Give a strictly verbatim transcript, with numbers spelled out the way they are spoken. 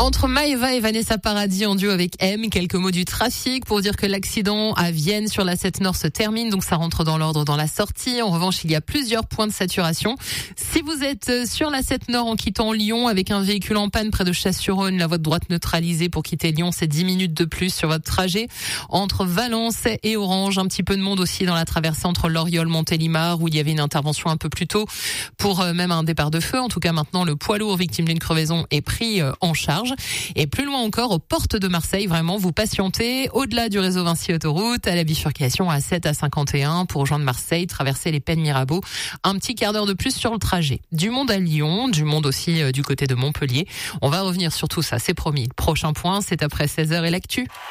Entre Maëva et Vanessa Paradis en duo avec M, quelques mots du trafic pour dire que l'accident à Vienne sur la sept Nord se termine, donc ça rentre dans l'ordre dans la sortie. En revanche, il y a plusieurs points de saturation. Si vous êtes sur la sept Nord en quittant Lyon avec un véhicule en panne près de Chasse-sur-Rhône, la voie de droite neutralisée pour quitter Lyon, c'est dix minutes de plus sur votre trajet. Entre Valence et Orange, un petit peu de monde aussi dans la traversée entre Loriol, Montélimar, où il y avait une intervention un peu plus tôt pour même un départ de feu. En tout cas, maintenant, le poids lourd victime d'une crevaison est pris en charge. Et plus loin encore, aux portes de Marseille, vraiment, vous patientez au-delà du réseau Vinci Autoroute, à la bifurcation A sept à cinquante et un pour rejoindre Marseille, traverser les Pennes Mirabeau. Un petit quart d'heure de plus sur le trajet. Du monde à Lyon, du monde aussi euh, du côté de Montpellier. On va revenir sur tout ça, c'est promis. Le prochain point, c'est après seize heures et l'actu.